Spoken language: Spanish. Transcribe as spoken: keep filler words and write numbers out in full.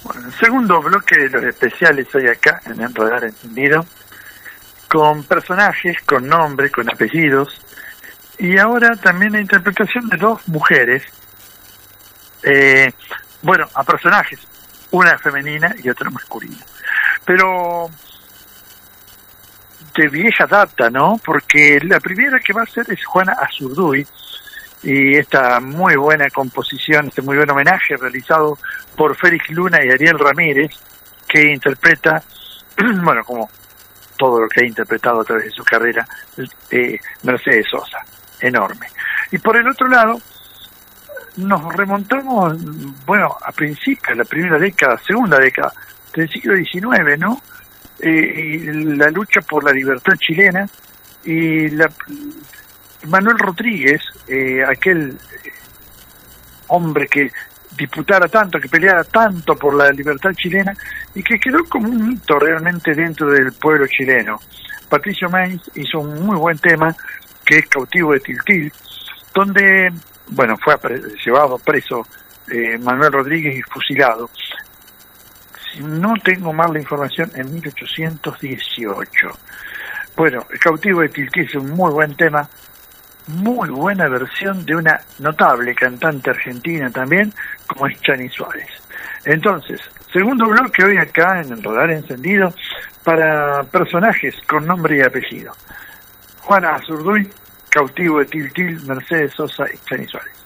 Bueno, el segundo bloque de los especiales hoy acá en el Radar Encendido, con personajes, con nombres, con apellidos, y ahora también la interpretación de dos mujeres, eh, bueno, a personajes, una femenina y otra masculina, pero de vieja data, ¿no? Porque la primera que va a ser es Juana Azurduy, y esta muy buena composición, este muy buen homenaje realizado por Félix Luna y Ariel Ramírez, que interpreta, bueno, como todo lo que ha interpretado a través de su carrera, eh, Mercedes Sosa, enorme. Y por el otro lado, nos remontamos, bueno, a principios de la primera década, segunda década del siglo diecinueve, ¿no? Eh, la lucha por la libertad chilena y la... Manuel Rodríguez, eh, aquel hombre que disputara tanto, que peleara tanto por la libertad chilena y que quedó como un mito realmente dentro del pueblo chileno. Patricio Mayns hizo un muy buen tema que es Cautivo de Tiltil, donde, bueno, fue llevado preso eh, Manuel Rodríguez y fusilado. Si no tengo mal la información, en mil ochocientos dieciocho. Bueno, el Cautivo de Tiltil es un muy buen tema, muy buena versión de una notable cantante argentina también, como es Chani Suárez. Entonces, segundo bloque hoy acá en el Radar Encendido para personajes con nombre y apellido. Juana Azurduy, Cautivo de Tiltil, Mercedes Sosa y Chani Suárez.